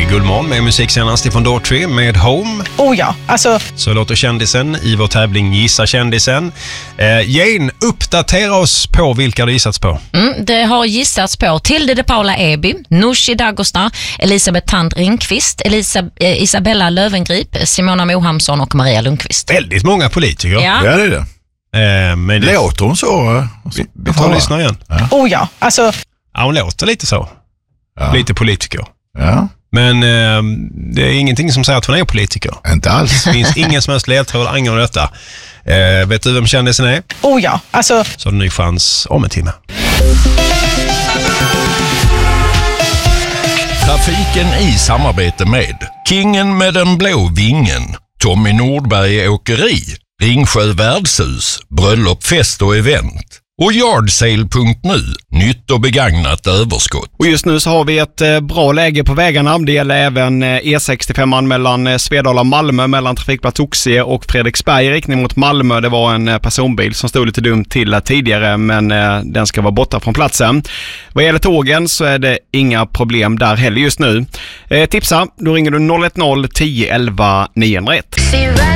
Guldmorgon med musiksändaren Stefan Daughtry med Home. Oh ja, alltså... Så låter kändisen i vår tävling Gissa kändisen. Jane, uppdatera oss på vilka det gissats på. Det har gissats på Tilde de Paula Eby, Nooshi Dagostar, Elisabeth Tand Ringqvist, Isabella Löwengrip, Simona Mohamsson och Maria Lundqvist. Väldigt många politiker. Ja. Ja, det är det. Men Låter hon så? Vi tar och lyssnar igen. Ja. Oh ja, alltså... Ja, hon låter lite så. Ja. Lite politiker. Ja. Men det är ingenting som säger att hon är politiker. Inte alls. Det finns ingen som helst ledtråd angående detta. Vet du vem kändisen är? Oh ja, alltså... Så har du en ny chans om en timme. Trafiken i samarbete med Kingen med den blå vingen, Tommy Nordberg Åkeri, Ringsjö Värdshus, Bröllop, fest och event och Yardsale.nu, nytt och begagnat överskott. Och just nu så har vi ett bra läge på vägarna. Det gäller även E65 mellan Svedala och Malmö, mellan trafikplats Oxie och Fredriksberg i riktning mot Malmö. Det var en personbil som stod lite dumt till tidigare, men den ska vara borta från platsen. Vad gäller tågen så är det inga problem där heller just nu. Tipsa, då ringer du 010 11 901.